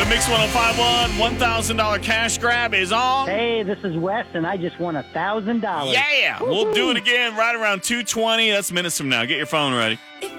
The Mix 1051 $1,000 cash grab is on. Hey, this is Wes, and I just won $1,000. Yeah, we'll do it again right around 2:20. That's minutes from now. Get your phone ready.